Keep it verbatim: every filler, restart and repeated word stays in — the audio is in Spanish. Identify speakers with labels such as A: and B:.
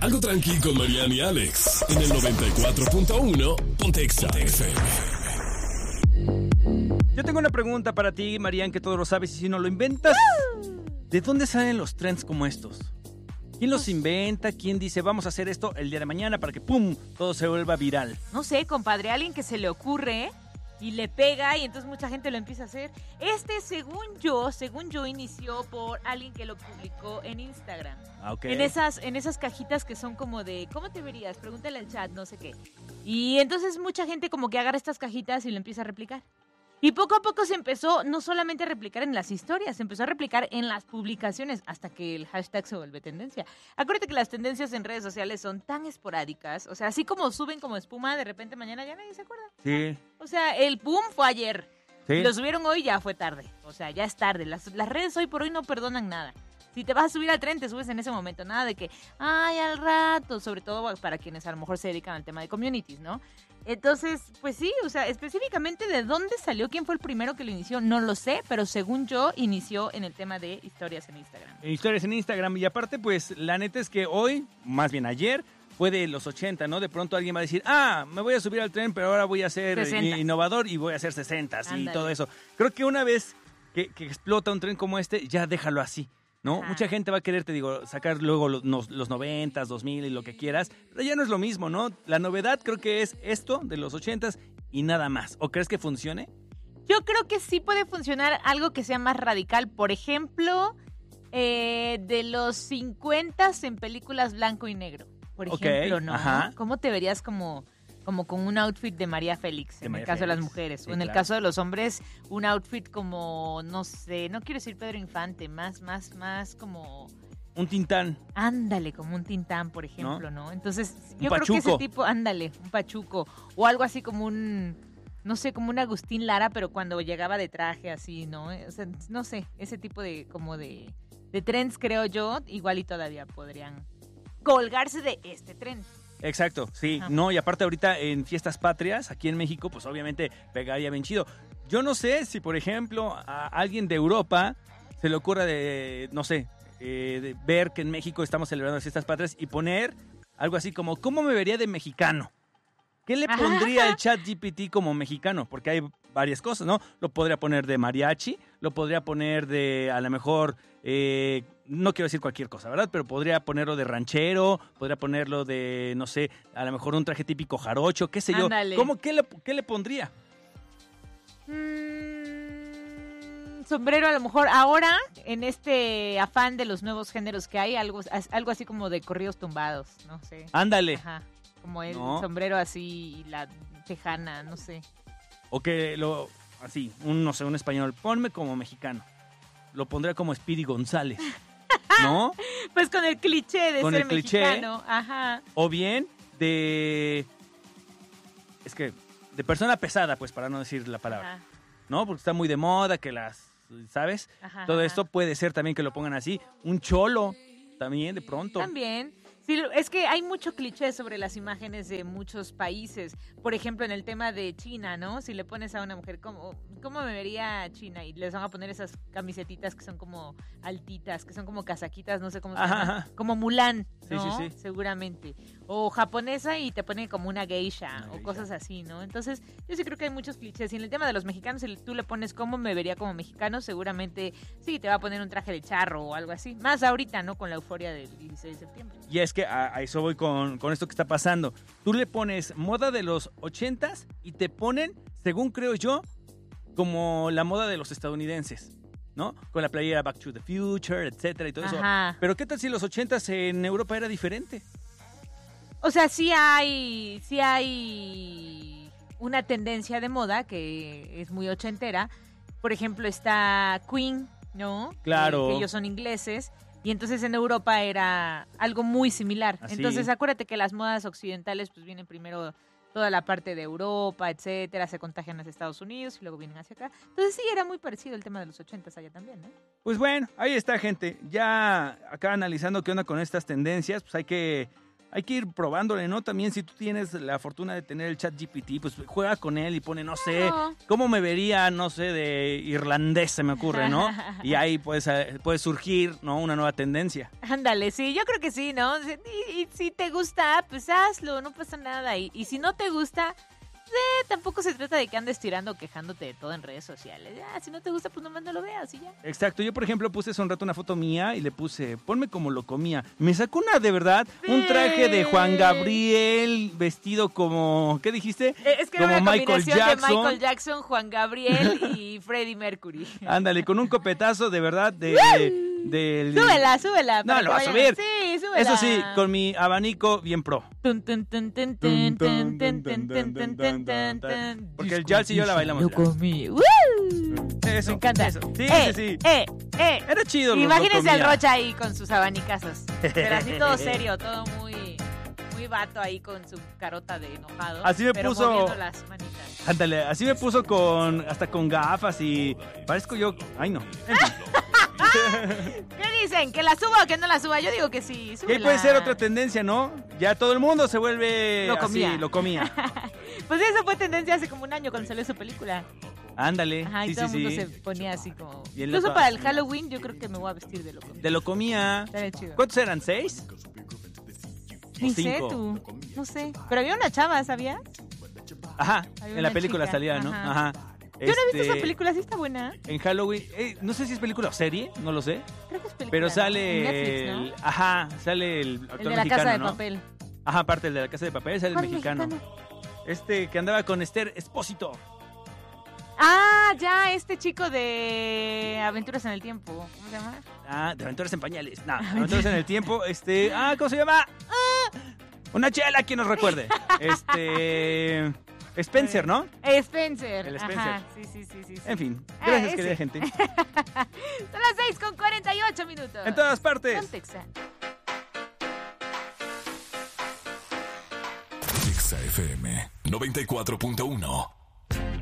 A: Algo tranqui con Mariana y Alex. En el noventa y cuatro punto uno, Ponte Exa F M.
B: Yo tengo una pregunta para ti, Marian, que todo lo sabes y si no lo inventas. ¿De dónde salen los trends como estos? ¿Quién los inventa? ¿Quién dice vamos a hacer esto el día de mañana para que ¡pum! Todo se vuelva viral?
C: No sé, compadre, alguien que se le ocurre y le pega y entonces mucha gente lo empieza a hacer. Este, según yo, según yo, inició por alguien que lo publicó en Instagram.
B: Ah, ok.
C: En esas, en esas cajitas que son como de, ¿cómo te verías? Pregúntale al chat, no sé qué. Y entonces mucha gente como que agarra estas cajitas y lo empieza a replicar. Y poco a poco se empezó no solamente a replicar en las historias, se empezó a replicar en las publicaciones hasta que el hashtag se vuelve tendencia. Acuérdate que las tendencias en redes sociales son tan esporádicas, o sea, así como suben como espuma, de repente mañana ya nadie se acuerda.
B: Sí.
C: O sea, el boom fue ayer,
B: Sí.
C: lo subieron hoy, ya fue tarde, o sea, ya es tarde. Las, las redes hoy por hoy no perdonan nada. Si te vas a subir al tren, te subes en ese momento, nada de que, ay, al rato, sobre todo para quienes a lo mejor se dedican al tema de communities, ¿no? Entonces, pues sí, o sea, específicamente de dónde salió, quién fue el primero que lo inició, no lo sé, pero según yo, inició en el tema de historias en Instagram.
B: Historias en Instagram. Y aparte, pues, la neta es que hoy, más bien ayer, fue de los ochenta, ¿no? De pronto alguien va a decir, ah, me voy a subir al tren, pero ahora voy a ser
C: sesenta.
B: innovador y voy a hacer sesenta y
C: Ándale.
B: todo eso. Creo que una vez que, que explota un tren como este, ya déjalo así, ¿no?
C: Ajá.
B: Mucha gente va a querer, te digo, sacar luego los, los, los noventas, dos mil y lo que quieras, pero ya no es lo mismo, ¿no? La novedad creo que es esto de los ochentas y nada más. ¿O crees que funcione?
C: Yo creo que sí puede funcionar algo que sea más radical, por ejemplo, eh, de los cincuentas en películas blanco y negro, por
B: Ok,
C: ejemplo, ¿no?
B: ajá.
C: ¿Cómo te verías como... como con un outfit de María Félix,
B: De
C: en
B: María
C: el caso de las
B: Félix,
C: mujeres.
B: sí,
C: o en el
B: claro.
C: caso de los hombres, un outfit como, no sé, no quiero decir Pedro Infante, más, más, más como...
B: Un Tintán.
C: Ándale, como un Tintán, por ejemplo, ¿no? Entonces, yo creo que
B: pachuco.
C: ese tipo, ándale, un pachuco. O algo así como un, no sé, como un Agustín Lara, pero cuando llegaba de traje así, ¿no? O sea, no sé, ese tipo de, como de, de trends, creo yo, igual y todavía podrían colgarse de este trend.
B: Exacto, sí.
C: Ajá.
B: No, y aparte ahorita en fiestas patrias, aquí en México, pues obviamente pegaría bien chido. Yo no sé si, por ejemplo, a alguien de Europa se le ocurra de, no sé, eh, de ver que en México estamos celebrando las fiestas patrias y poner algo así como, ¿cómo me vería de mexicano? ¿Qué le
C: Ajá.
B: pondría el chat G P T como mexicano? Porque hay varias cosas, ¿no? Lo podría poner de mariachi, lo podría poner de, a lo mejor, eh, no quiero decir cualquier cosa, ¿verdad? Pero podría ponerlo de ranchero, podría ponerlo de, no sé, a lo mejor un traje típico jarocho, qué sé yo.
C: Ándale.
B: ¿Cómo, qué, le, ¿Qué le pondría?
C: Mm, sombrero a lo mejor ahora, en este afán de los nuevos géneros que hay, algo, algo así como de corridos tumbados, no sé.
B: Ándale.
C: Ajá, como el
B: No.
C: sombrero así y la tejana, no sé.
B: O que lo, así, un, no sé, un español, ponme como mexicano. Lo pondría como Speedy González, ¿no?
C: Pues con el cliché de
B: Con
C: ser
B: el cliché.
C: mexicano, ajá.
B: O bien de... Es que, de persona pesada, pues, para no decir la palabra.
C: Ajá,
B: ¿No? Porque está muy de moda, que las, ¿sabes?
C: ajá,
B: Todo
C: ajá.
B: esto puede ser también que lo pongan así. Un cholo, también, de pronto.
C: También. Sí, es que hay mucho cliché sobre las imágenes de muchos países. Por ejemplo, en el tema de China, ¿no? Si le pones a una mujer, ¿cómo, cómo me vería China? Y les van a poner esas camisetitas que son como altitas, que son como casaquitas, no sé cómo se
B: Ajá,
C: llaman.
B: ajá.
C: Como Mulan,
B: Sí,
C: ¿no?
B: sí, sí.
C: Seguramente. O japonesa y te ponen como una geisha,
B: Una
C: o
B: geisha.
C: cosas así, ¿no? Entonces, yo sí creo que hay muchos clichés. Y en el tema de los mexicanos, si tú le pones cómo me vería como mexicano, seguramente sí, te va a poner un traje de charro o algo así. Más ahorita, ¿no? Con la euforia del dieciséis de septiembre.
B: Y es que a, a eso voy con, con esto que está pasando. Tú le pones moda de los ochentas y te ponen, según creo yo, como la moda de los estadounidenses, ¿no? Con la playera Back to the Future, etcétera y todo eso.
C: Ajá.
B: Pero ¿qué tal si los ochentas en Europa era diferente?
C: O sea, sí hay, sí hay una tendencia de moda que es muy ochentera. Por ejemplo, está Queen, ¿no?
B: Claro.
C: Que, que ellos son ingleses. Y entonces en Europa era algo muy similar.
B: Así.
C: Entonces acuérdate que las modas occidentales pues vienen primero toda la parte de Europa, etcétera, se contagian hacia Estados Unidos y luego vienen hacia acá. Entonces sí, era muy parecido el tema de los ochentas allá también, ¿no?
B: Pues bueno, ahí está, gente. Ya acá analizando qué onda con estas tendencias, pues hay que, hay que ir probándole, ¿no? También si tú tienes la fortuna de tener el chat G P T, pues juega con él y pone, no sé,
C: No.
B: cómo me vería, no sé, de irlandés se me ocurre, ¿no? Y ahí puedes, puede surgir, ¿no? Una nueva tendencia.
C: Ándale, sí, yo creo que sí, ¿no? Y, y si te gusta, pues hazlo, no pasa nada. Y, y si no te gusta, eh, tampoco se trata de que andes tirando o quejándote de todo en redes sociales. Ya, si no te gusta, pues nomás no lo veas y ya.
B: Exacto, yo por ejemplo puse hace un rato una foto mía y le puse, ponme como lo comía. Me sacó una de verdad, un traje de Juan Gabriel vestido como, ¿qué dijiste?
C: Eh, Es que era
B: Como
C: una
B: Michael
C: combinación
B: Jackson.
C: de Michael Jackson, Juan Gabriel y Freddie Mercury.
B: Ándale, con un copetazo de verdad de... del...
C: Súbela, súbela.
B: No,
C: para
B: lo
C: que
B: vas a
C: vayan.
B: subir.
C: Sí, súbela.
B: Eso sí, con mi abanico bien pro.
C: Tun, tun, tun, tun, tun, tun, tun, tun, tun, tun, tun, tun, tun.
B: Porque el Jals y yo la bailamos
C: Lo
B: ya.
C: comí. ¡Woo!
B: Eso,
C: Me encanta.
B: eso. Sí,
C: eh,
B: sí, sí.
C: Eh, eh.
B: Era chido. lo- lo
C: Imagínense al
B: comía.
C: Rocha ahí con sus abanicazos. Pero así todo serio, todo muy, muy vato ahí con su carota de enojado.
B: Así me
C: pero
B: puso-
C: moviendo las manitas.
B: Ándale, así me puso con hasta con gafas y parezco yo. Ay, no. En fin.
C: ¿Qué dicen? ¿Que la suba o que no la suba? Yo digo que sí,
B: Y ahí
C: súbela.
B: puede ser otra tendencia, ¿no? Ya todo el mundo se vuelve
C: Lo comía.
B: así, lo comía.
C: Pues eso fue tendencia hace como un año cuando salió su película.
B: Ándale.
C: Ajá, y
B: sí,
C: todo
B: sí,
C: el mundo
B: sí.
C: se ponía así como...
B: Bien
C: Incluso
B: loco.
C: para el Halloween yo creo que me voy a vestir de loco.
B: De lo comía.
C: Estaría chido.
B: ¿Cuántos eran? ¿Seis?
C: Ni
B: o
C: sé
B: cinco?
C: tú, no sé. Pero había una chava, ¿sabías?
B: Ajá.
C: Había
B: En la
C: una
B: película
C: chica,
B: salía, ¿no?
C: ajá.
B: Ajá.
C: Yo no he visto
B: Este,
C: esa película, sí está buena.
B: En Halloween, eh, no sé si es película o serie, no lo sé.
C: Creo que es película.
B: Pero
C: ¿no?
B: sale.
C: En Netflix, ¿no?
B: el- ajá, sale el actor
C: El de la
B: mexicano,
C: Casa de
B: ¿no?
C: Papel.
B: Ajá, aparte el de la Casa de Papel, sale el
C: ¿Cuál
B: mexicano. Este que andaba con Esther Espósito.
C: Ah, ya, este chico de Aventuras en el Tiempo. ¿Cómo se llama?
B: Ah, de Aventuras en Pañales. No, Aventuras en el Tiempo. Este. Ah, ¿cómo se llama? Ah, una chela, quien nos recuerde. Este. Spencer, ¿no?
C: Spencer.
B: El Spencer.
C: Ajá, sí, sí, sí, sí, sí.
B: En fin.
C: Ah,
B: Gracias,
C: ese.
B: querida gente.
C: Son las seis con cuarenta y ocho minutos.
B: En todas partes.
C: Contexa.
A: Exa F M noventa y cuatro punto uno.